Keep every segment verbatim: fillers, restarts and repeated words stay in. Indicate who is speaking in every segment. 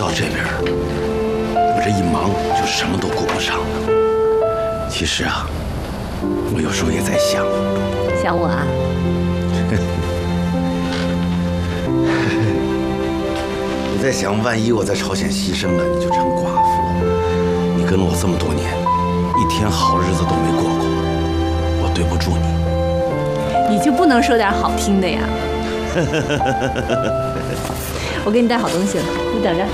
Speaker 1: 到这边，我这一忙就什么都顾不上了。其实啊，我有时候也在想，
Speaker 2: 想我啊？
Speaker 1: 我在想，万一我在朝鲜牺牲了，你就成寡妇了。你跟了我这么多年，一天好日子都没过过，我对不住你。
Speaker 2: 你就不能说点好听的呀？我给你带好东西了，你等着。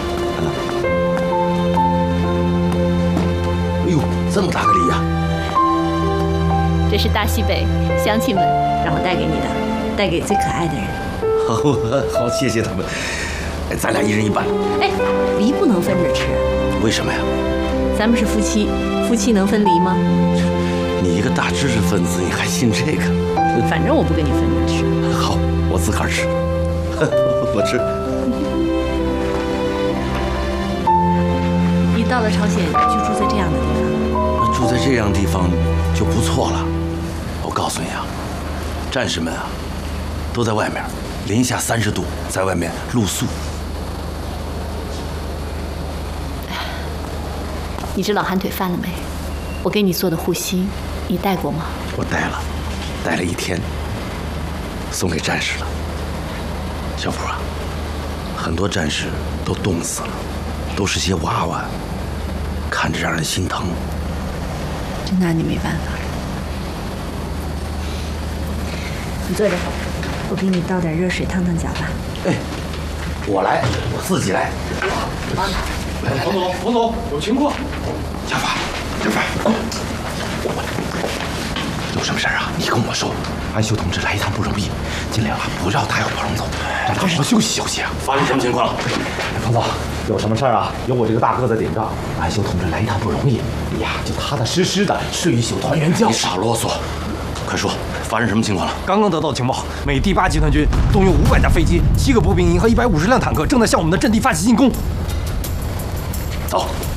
Speaker 1: 哎呦，这么大个礼呀！
Speaker 2: 这是大西北乡亲们让我带给你的，带给最可爱的人。
Speaker 1: 好，好，谢谢他们。哎，咱俩一人一半。
Speaker 2: 哎，梨不能分着吃。
Speaker 1: 为什么呀？
Speaker 2: 咱们是夫妻，夫妻能分梨吗？
Speaker 1: 你一个大知识分子，你还信这个？
Speaker 2: 反正我不跟你分着吃。
Speaker 1: 好，我自个儿吃。我吃。
Speaker 2: 你到了朝鲜就住在这样的地方？
Speaker 1: 那住在这样的地方就不错了。我告诉你啊，战士们啊，都在外面，零下三十度，在外面露宿。
Speaker 2: 你知老寒腿犯了没？我给你做的护膝，你戴过吗？
Speaker 1: 我戴了，戴了一天，送给战士了。小普啊，很多战士都冻死了，都是些娃娃，看着让人心疼。
Speaker 2: 这拿你没办法。你坐着，我给你倒点热水烫烫脚吧。
Speaker 1: 哎，我来，我自己来。
Speaker 3: 冯总，冯总，有情况。
Speaker 1: 小法，小法，有什么事啊？你跟我说。安修同志来一趟不容易，尽量啊不让他要跑走，让他好好休息休息啊。发生什么情况了？
Speaker 3: 冯总，有什么事儿啊？有我这个大哥在顶着。安修同志来一趟不容易，你呀就踏踏实实的睡一宿团圆觉。
Speaker 1: 你少啰嗦，快说，发生什么情况了？
Speaker 3: 刚刚得到情报，美第八集团军动用五百架飞机、七个步兵营和一百五十辆坦克，正在向我们的阵地发起进攻。
Speaker 1: 走，